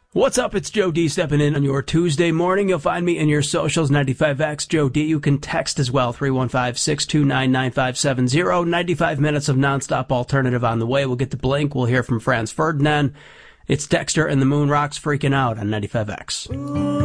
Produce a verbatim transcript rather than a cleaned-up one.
What's up? It's Joe D stepping in on your Tuesday morning. You'll find me in your socials, ninety-five X Joe D. You can text as well, three one five, six two nine, nine five seven zero. ninety-five minutes of nonstop alternative on the way. We'll get to Blink. We'll hear from Franz Ferdinand. It's Dexter and the Moon Rocks freaking out on ninety-five X.